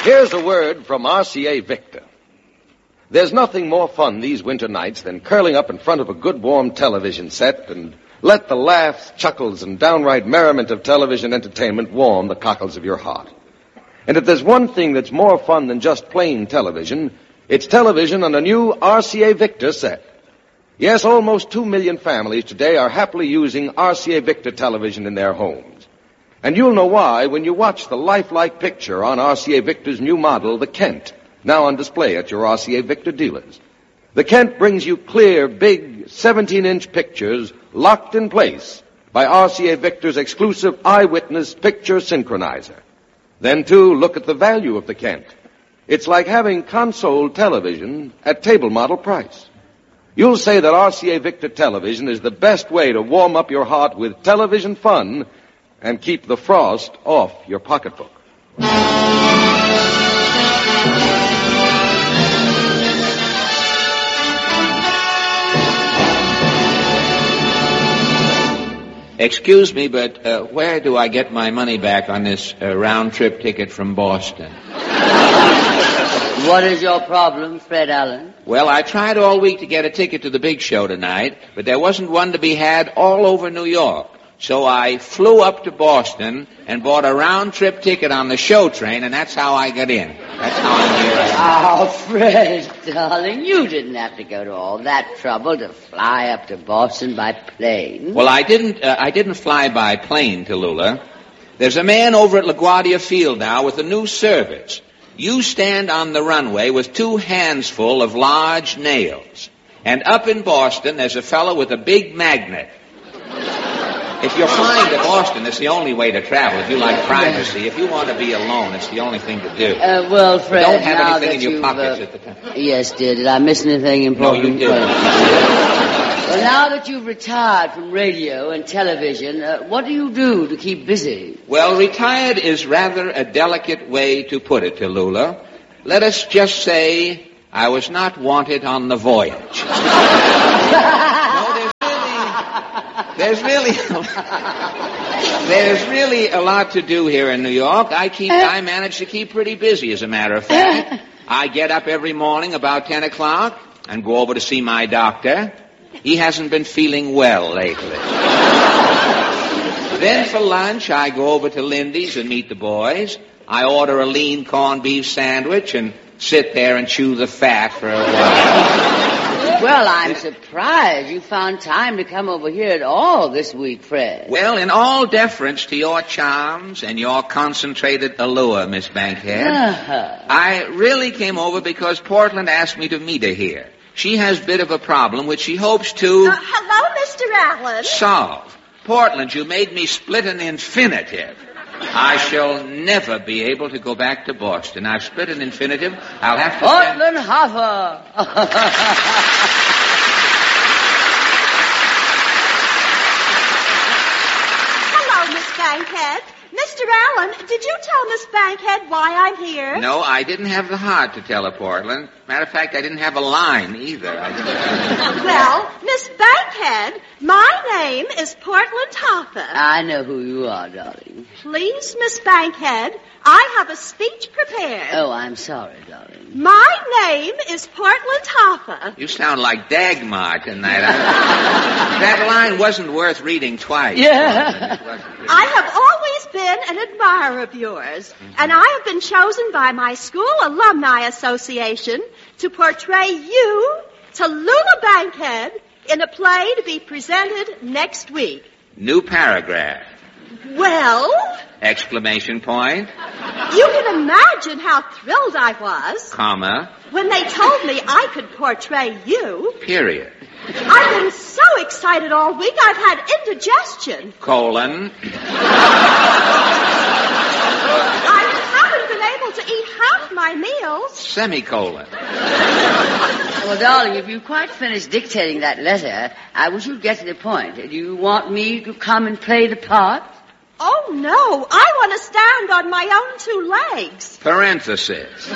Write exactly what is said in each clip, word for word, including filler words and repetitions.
Here's a word from R C A Victor. There's nothing more fun these winter nights than curling up in front of a good warm television set and let the laughs, chuckles, and downright merriment of television entertainment warm the cockles of your heart. And if there's one thing that's more fun than just plain television, it's television on a new R C A Victor set. Yes, almost two million families today are happily using R C A Victor television in their homes. And you'll know why when you watch the lifelike picture on R C A Victor's new model, the Kent, now on display at your R C A Victor dealers. The Kent brings you clear, big, seventeen-inch pictures locked in place by R C A Victor's exclusive eyewitness picture synchronizer. Then, too, look at the value of the Kent. It's like having console television at table model price. You'll say that R C A Victor television is the best way to warm up your heart with television fun and keep the frost off your pocketbook. Excuse me, but uh, where do I get my money back on this uh, round-trip ticket from Boston? What is your problem, Fred Allen? Well, I tried all week to get a ticket to the big show tonight, but there wasn't one to be had all over New York. So I flew up to Boston and bought a round-trip ticket on the show train, and that's how I got in. That's how I'm here. Oh, Fred, darling, you didn't have to go to all that trouble to fly up to Boston by plane. Well, I didn't. Uh, I didn't fly by plane, Tallulah. There's a man over at LaGuardia Field now with a new service. You stand on the runway with two hands full of large nails, and up in Boston there's a fellow with a big magnet. If you're flying to Boston, it's the only way to travel. If you like privacy, if you want to be alone, it's the only thing to do. Uh, well, Fred, don't have now anything that in your you've, pockets uh, at the time. Yes, dear. Did I miss anything important? No, you didn't. Well, now that you've retired from radio and television, uh, what do you do to keep busy? Well, retired is rather a delicate way to put it, Tallulah. Let us just say I was not wanted on the voyage. There's really, there's really a lot to do here in New York. I keep, I manage to keep pretty busy, as a matter of fact. I get up every morning about ten o'clock and go over to see my doctor. He hasn't been feeling well lately. Then for lunch, I go over to Lindy's and meet the boys. I order a lean corned beef sandwich and sit there and chew the fat for a while. Well, I'm surprised you found time to come over here at all this week, Fred. Well, in all deference to your charms and your concentrated allure, Miss Bankhead, uh-huh. I really came over because Portland asked me to meet her here. She has a bit of a problem which she hopes to... Uh, hello, Mister Allen. ...solve. Portland, you made me split an infinitive. I shall never be able to go back to Boston. I've split an infinitive. I'll have to... Portland Hoffa. Hello, Miss Bankhead. Mister Allen, did you tell Miss Bankhead why I'm here? No, I didn't have the heart to tell her, Portland. Matter of fact, I didn't have a line either. I didn't... Well, Miss Bankhead, my name is Portland Hoffa. I know who you are, darling. Please, Miss Bankhead, I have a speech prepared. Oh, I'm sorry, darling. My name is Portland Hoffa. You sound like Dagmar tonight. I... that line wasn't worth reading twice. Yeah. I have always been an admirer of yours, mm-hmm. and I have been chosen by my school alumni association to portray you, Tallulah Bankhead, in a play to be presented next week. New paragraph. Well? Exclamation point. You can imagine how thrilled I was. Comma. When they told me I could portray you. Period. I've been so excited all week I've had indigestion. Colon. I haven't been able to eat half my meals. Semicolon. Well, darling, if you quite finished dictating that letter, I wish you'd get to the point. Do you want me to come and play the part? Oh, no. I want to stand on my own two legs. Parenthesis.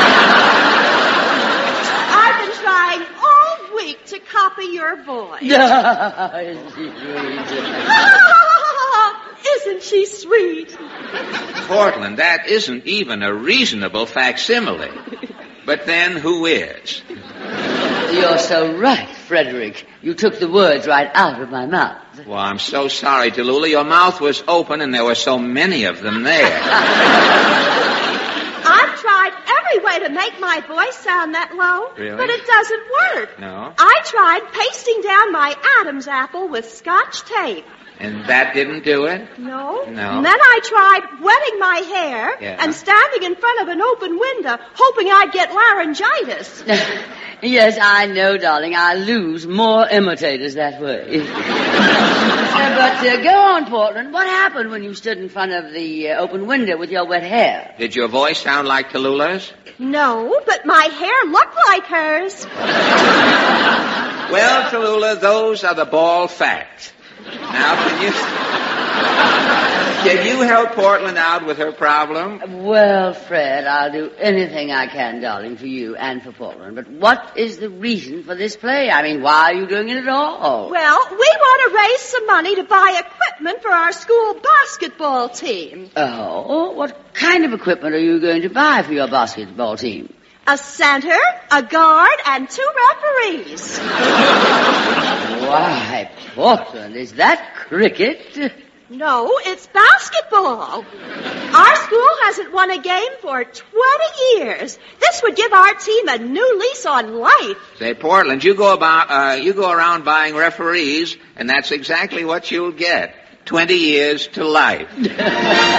I've been trying all week to copy your voice. Isn't Isn't she sweet? Portland, that isn't even a reasonable facsimile. But then, who is? You're so right, Frederick. You took the words right out of my mouth. Well, I'm so sorry, Tallulah. Your mouth was open and there were so many of them there. I've tried every way to make my voice sound that low, Really? but it doesn't work. No? I tried pasting down my Adam's apple with Scotch tape. And that didn't do it? No. No. And then I tried wetting my hair Yeah. and standing in front of an open window, hoping I'd get laryngitis. Yes, I know, darling. I lose more imitators that way. Uh, but uh, go on, Portland. What happened when you stood in front of the uh, open window with your wet hair? Did your voice sound like Tallulah's? No, but my hair looked like hers. Well, Tallulah, those are the bald facts. Now, can you... Can you help Portland out with her problem? Well, Fred, I'll do anything I can, darling, for you and for Portland. But what is the reason for this play? I mean, why are you doing it at all? Well, we want to raise some money to buy equipment for our school basketball team. Oh, what kind of equipment are you going to buy for your basketball team? A center, a guard, and two referees. Why, Portland, is that cricket? No, it's basketball. Our school hasn't won a game for twenty years. This would give our team a new lease on life. Say, Portland, you go about, uh, you go around buying referees, and that's exactly what you'll get. Twenty years to life.